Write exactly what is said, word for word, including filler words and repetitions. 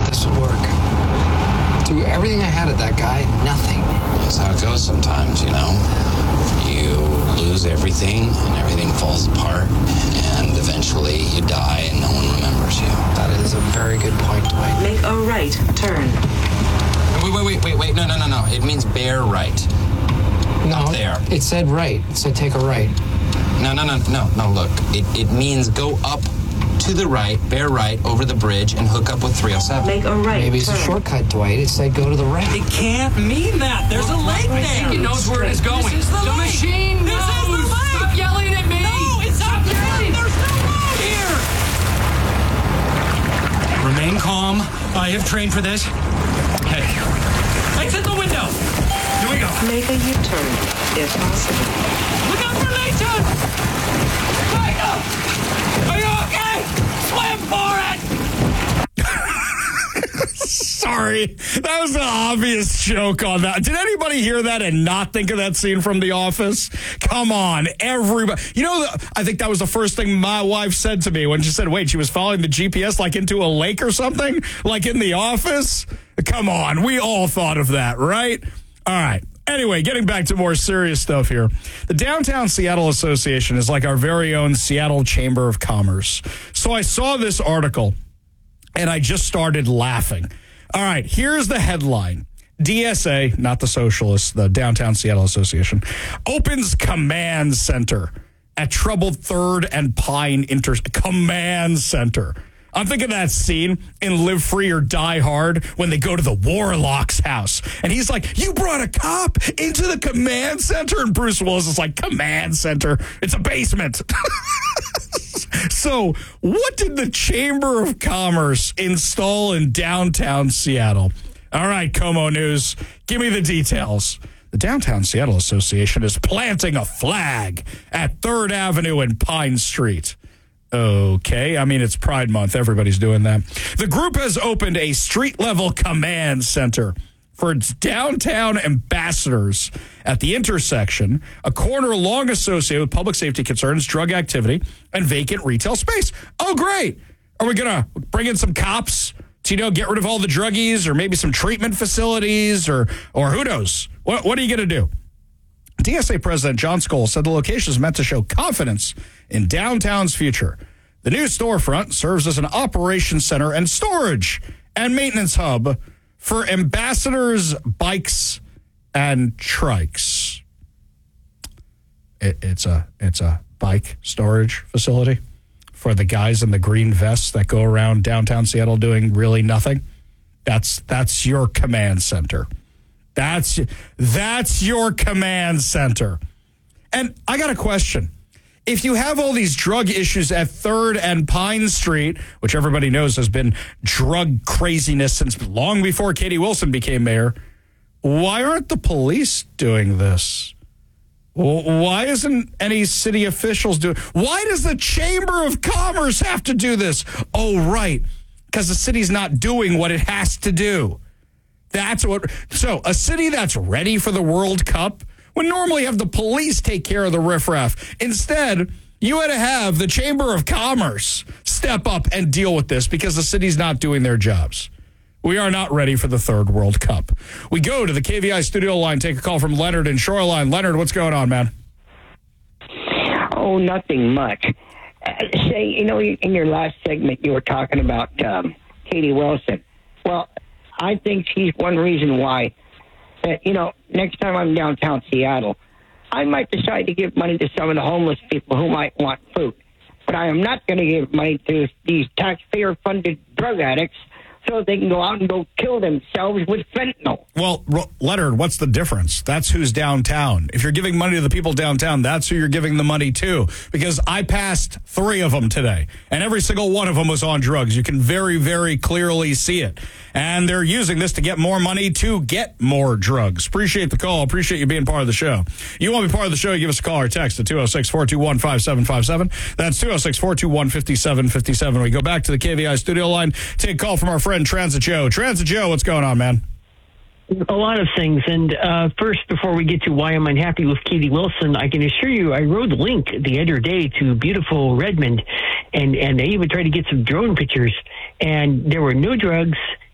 this would work. Threw everything I had at that guy, nothing. That's how it goes sometimes, you know? You lose everything, and everything falls apart, and eventually you die, and no one remembers you. That is a very good point, Dwight. Make a right turn. Wait, wait, wait, wait, wait. No, no, no, no. It means bear right. No, Up there. It said right. It said take a right. No, no, no, no, no, look. It, it means go up to the right, bear right, over the bridge, and hook up with three oh seven. Make a right Maybe it's turn. a shortcut, Dwight. It said go to the right. It can't mean that. There's a lake I there. think it knows where it is going. This is the, the lake. machine This knows. is the lake. Stop yelling at me. No, it's Stop up there. yelling. There's no road here. Remain calm. I have trained for this. Hey, exit the window. Here we go. Make a U-turn, if possible. Look out for Leighton. Michael, are you okay? Swim for it. Sorry, that was an obvious joke on that. Did anybody hear that and not think of that scene from The Office? Come on, everybody. You know, I think that was the first thing my wife said to me when she said, wait, she was following the G P S like into a lake or something? Like in The Office? Come on, we all thought of that, right? All right. Anyway, getting back to more serious stuff here. The Downtown Seattle Association is like our very own Seattle Chamber of Commerce. So I saw this article, and I just started laughing. All right, here's the headline. D S A, not the Socialists, the Downtown Seattle Association, opens command center at troubled Third and Pine Inter Command Center. I'm thinking that scene in Live Free or Die Hard when they go to the Warlock's house. And he's like, you brought a cop into the command center? And Bruce Willis is like, command center? It's a basement. So what did the Chamber of Commerce install in downtown Seattle? All right, Como News, give me the details. The Downtown Seattle Association is planting a flag at Third Avenue and Pine Street. Okay, I mean, it's Pride Month. Everybody's doing that. The group has opened a street-level command center for its downtown ambassadors at the intersection, a corner long associated with public safety concerns, drug activity, and vacant retail space. Oh, great. Are we going to bring in some cops to, you know, get rid of all the druggies or maybe some treatment facilities or or who knows? What, what are you going to do? D S A President John Scholes said the location is meant to show confidence in downtown's future. The new storefront serves as an operations center and storage and maintenance hub for ambassadors' bikes and trikes. It, it's a it's a bike storage facility for the guys in the green vests that go around downtown Seattle doing really nothing. That's that's your command center. That's that's your command center. And I got a question. If you have all these drug issues at Third and Pine Street, which everybody knows has been drug craziness since long before Katie Wilson became mayor, why aren't the police doing this? Why isn't any city officials doing? Why does the Chamber of Commerce have to do this? Oh, right, because the city's not doing what it has to do. That's what. So a city that's ready for the World Cup would normally have the police take care of the riffraff. Instead, you had to have the Chamber of Commerce step up and deal with this because the city's not doing their jobs. We are not ready for the third World Cup. We go to the K V I studio line, take a call from Leonard in Shoreline. Leonard, what's going on, man? Oh, nothing much. Uh, say, you know, in your last segment, you were talking about um, Katie Wilson. Well, I think she's one reason why. Uh, you know, next time I'm downtown Seattle, I might decide to give money to some of the homeless people who might want food. But I am not going to give money to these taxpayer-funded drug addicts so they can go out and go kill themselves with fentanyl. Well, Leonard, what's the difference? That's who's downtown. If you're giving money to the people downtown, that's who you're giving the money to. Because I passed three of them today, and every single one of them was on drugs. You can very, very clearly see it. And they're using this to get more money to get more drugs. Appreciate the call. Appreciate you being part of the show. You want to be part of the show, you give us a call or text at two oh six, four two one, five seven five seven. That's two oh six, four two one, five seven five seven. We go back to the K V I studio line, take a call from our friend Transit Joe. Transit Joe, what's going on, man? A lot of things. And uh, first, before we get to why I'm unhappy with Katie Wilson, I can assure you I rode Link the other day to beautiful Redmond, and, and I even tried to get some drone pictures, and there were no drugs,